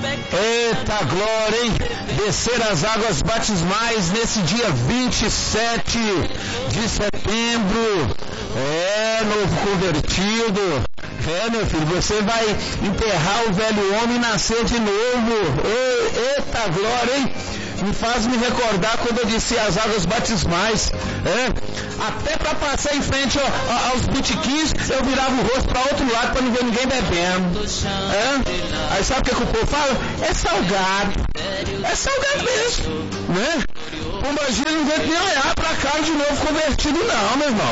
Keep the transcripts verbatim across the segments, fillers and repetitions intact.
Eita glória, hein? Descer as águas batismais nesse dia vinte e sete de setembro. É, novo convertido. É, meu filho, você vai enterrar o velho homem e nascer de novo. Eita glória, hein? Me faz me recordar quando eu disse as águas batismais. É, até para passar em frente ó, aos botiquins, eu virava o rosto para outro lado para não ver ninguém bebendo. É? Aí sabe o que, que o povo fala? É salgado. É salgado mesmo, né? Imagina, não vem nem olhar para cá de novo convertido não, meu irmão.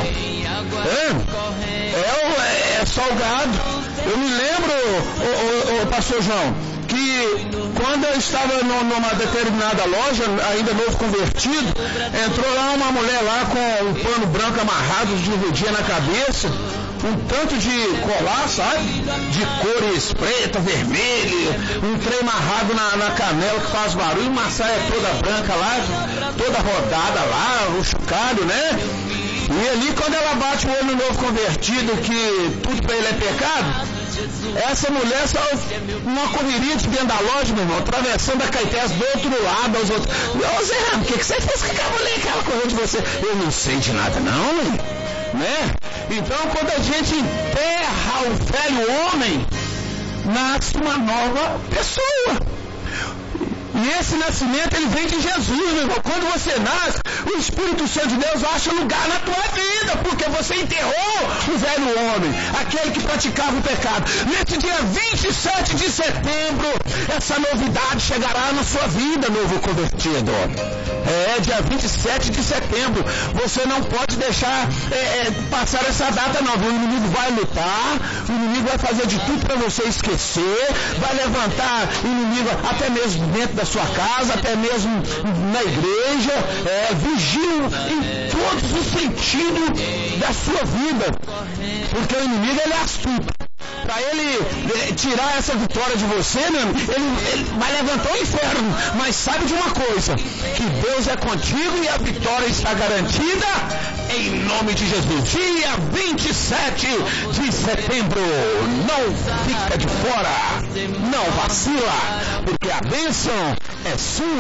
É, é, é salgado. Eu me lembro, ô, ô, ô, pastor João, que quando eu estava numa determinada loja, ainda novo convertido, entrou lá uma mulher lá com um pano branco amarrado de rodinha na cabeça, um tanto de colar, sabe? De cores preta, vermelha, um trem amarrado na, na canela que faz barulho, uma saia toda branca lá, toda rodada lá, o chocalho, né? E ali quando ela bate o olho no novo convertido, que tudo para ele é pecado, essa mulher só uma correria de dentro da loja, meu irmão, atravessando a Caetés do outro lado, aos outros. Ô Zé Ramos, o que, que você fez com aquela mulher que ela correu de você? Eu não sei de nada não, né? Então quando a gente enterra o velho homem, nasce uma nova pessoa. E esse nascimento, ele vem de Jesus, meu irmão. Quando você nasce, o Espírito Santo de Deus acha lugar na tua vida, porque você enterrou o velho homem, aquele que praticava o pecado. Nesse dia vinte e sete de setembro, essa novidade chegará na sua vida, novo convertido. É, dia vinte e sete de setembro. Você não pode deixar é, é, passar essa data, não. O inimigo vai lutar, o inimigo vai fazer de tudo para você esquecer, vai levantar o inimigo até mesmo dentro da sua casa, até mesmo na igreja, é, vigiem em todos os sentidos da sua vida, porque o inimigo ele é astuto. Para ele tirar essa vitória de você, meu amigo, ele, ele vai levantar o inferno, mas sabe de uma coisa, que Deus é contigo e a vitória está garantida em nome de Jesus. Dia vinte e sete de setembro, não fica de fora, não vacila, porque a bênção é sua.